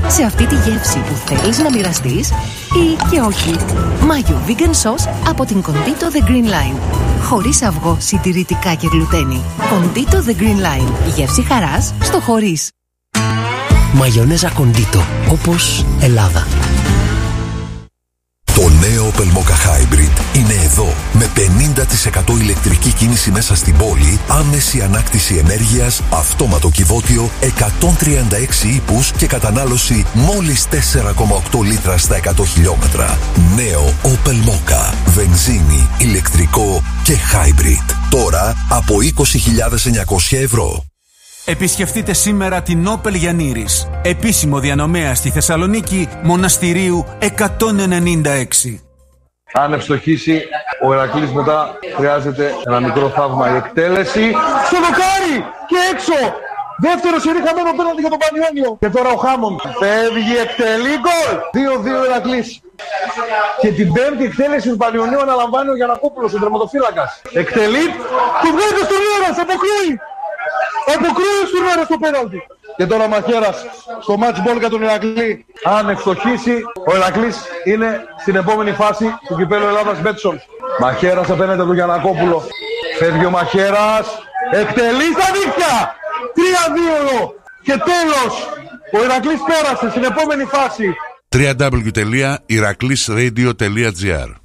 σε αυτή τη γεύση που θέλεις να μοιραστείς ή και όχι. Μάγιο Vegan Sauce από την Condito The Green Line. Χωρίς αυγό, συντηρητικά και γλουτένι. Condito The Green Line. Η γεύση χαράς στο χωρίς. Μαγιονέζα Condito, όπως Ελλάδα. Το νέο Opel Mokka Hybrid είναι εδώ με 50% ηλεκτρική κίνηση μέσα στην πόλη, άμεση ανάκτηση ενέργειας, αυτόματο κυβότιο, 136 ύπους και κατανάλωση μόλις 4,8 λίτρα στα 100 χιλιόμετρα. Νέο Opel Mokka, βενζίνη, ηλεκτρικό και hybrid. Τώρα από 20.900 ευρώ. Επισκεφτείτε σήμερα την Όπελ Γιαννήρης, επίσημο διανομέα στη Θεσσαλονίκη, Μοναστηρίου 196. Αν ευστοχίσει ο Ηρακλής, μετά χρειάζεται ένα μικρό θαύμα, η εκτέλεση στο δοκάρι και έξω. Δεύτερο σερί χαμένο πέναλτι για τον Πανιόνιο. Και τώρα ο Χάμον φεύγει, εκτελεί, γκολ. 2-2 Ηρακλής. Και την πέμπτη εκτέλεση του Πανιονίου αναλαμβάνει ο Γιαννακόπουλος, ο τερματοφύλακας. Εκτελεί, του βγάζει στον Ήρας, αποκρούει. Αποκρούει στον Ήρας το πέναλτι. Και τώρα Μαχαίρας στο match ball για τον Ηρακλή. Αν ευστοχίσει, ο Ηρακλής είναι στην επόμενη φάση του κυπέλλου Ελλάδας Μπέτσον. Μαχαίρας απέναντι από τον Γιαννακόπουλο. Φεύγει ο Μαχαίρας, εκτελεί στα δίχτυα. 3-2 και τέλος. Ο Ηρακλής πέρασε στην επόμενη φάση. www.iraklisradio.gr